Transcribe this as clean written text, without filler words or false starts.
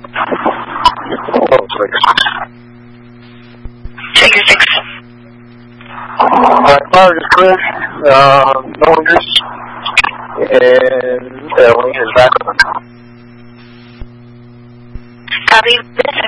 Take your 6. Fire is Chris, Norris, and Wayne is back on. Copy. This